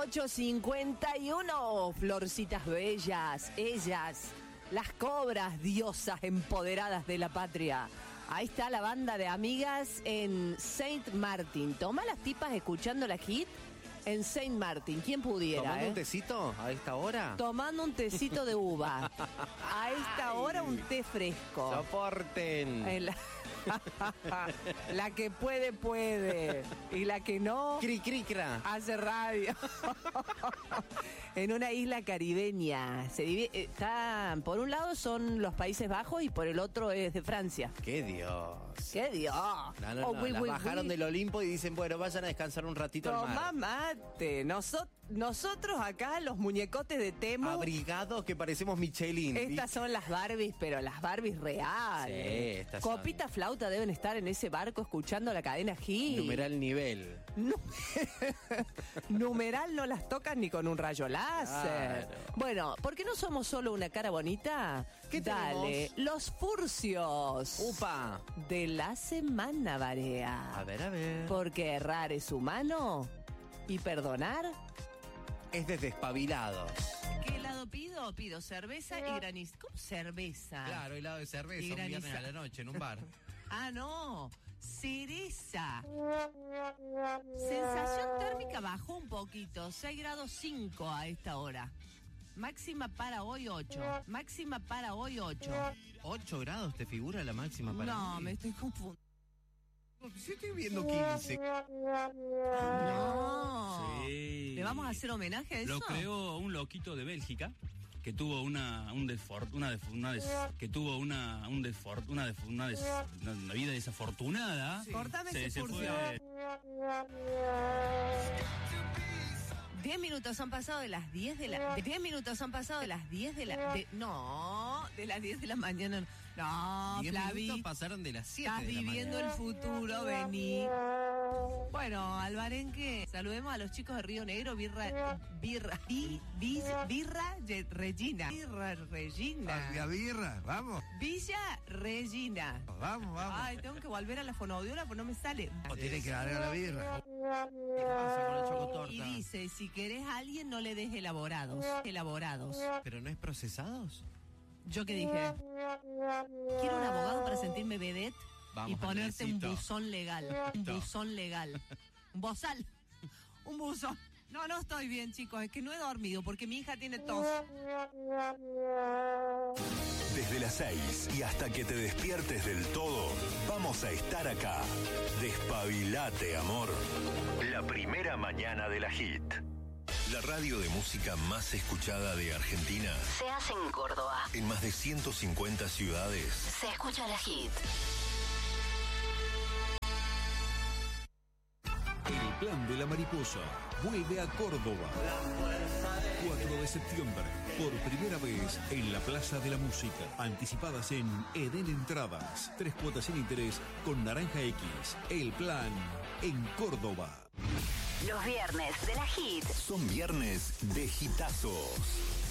18:51. Florcitas bellas, ellas, las cobras, diosas empoderadas de la patria. Ahí está la banda de amigas en Saint Martin. Toma las tipas escuchando la hit en Saint Martin. ¿Quién pudiera? ¿Tomando un tecito a esta hora? Tomando un tecito de uva. A esta hora un té fresco. Soporten. La que puede, puede. Y la que no, Cri, cri, cra. hace radio. En una isla caribeña. Está, por un lado son los Países Bajos y por el otro es de Francia. ¡Qué Dios! ¡Qué Dios! No, las bajaron del Olimpo y dicen, bueno, vayan a descansar un ratito al Tomá mar. mate. Nosotros acá, los muñecotes de Temu. Abrigados que parecemos Michelin. Estas son las Barbies, pero las Barbies reales. Sí, estas Copita son. flauta deben estar en ese barco escuchando la cadena Hit. Numeral nivel. Numeral no las tocan ni con un rayo láser. Claro. Bueno, ¿por qué no somos solo una cara bonita? ¿Qué Dale, tenemos? los furcios. ¡Upa! De la semana, Barea. A ver. Porque errar es humano y perdonar. Es de despabilados. ¿Qué helado pido? Pido cerveza y granizo. ¿Cómo cerveza? Claro, helado de Y cerveza un graniza. viernes a la noche en un bar. Ah, no. Cereza. Sensación térmica bajó un poquito. 6 grados 5 a esta hora. Máxima para hoy 8. Máxima para hoy 8. 8 grados te figura la máxima para No, mí. me estoy confundiendo. Sí estoy viendo 15. No. Sí. ¿Le vamos a hacer homenaje a eso? Lo creó un loquito de Bélgica que tuvo una vida desafortunada. Sí. Cortame ese se furcio. fue. 10 minutos han pasado de las 10 de la... 10 minutos han pasado de las 10 de la... no, de las 10 de la mañana. No, 10 Flavi. minutos pasaron de las 7 Estás de la viviendo mañana. el futuro, vení. Bueno, Albarenque, saludemos a los chicos de Río Negro, Birra Regina. Birra Regina. La birra, vamos, Villa Regina. vamos. Ay, tengo que volver a la fonoaudiola, pues no me sale. O tiene que largar la birra. ¿Qué pasa con el chocotorta? Y dice, si querés a alguien, no le des elaborados. Elaborados. ¿Pero no es procesados? ¿Yo qué dije? Quiero un abogado para sentirme vedette Vamos, y ponerte un Andresito. buzón legal. Un buzón legal. Un bozal. Un buzón. No estoy bien, chicos. Es que no he dormido porque mi hija tiene tos. Desde las 6 y hasta que te despiertes del todo, vamos a estar acá. Despabilate, amor. La primera mañana de la hit. La radio de música más escuchada de Argentina. Se hace en Córdoba. En más de 150 ciudades. Se escucha la hit. El Plan de la Mariposa vuelve a Córdoba. 4 de septiembre, por primera vez en la Plaza de la Música. Anticipadas en Edén Entradas. 3 cuotas sin interés con Naranja X. El Plan en Córdoba. Los viernes de la hit. Son viernes de hitazos.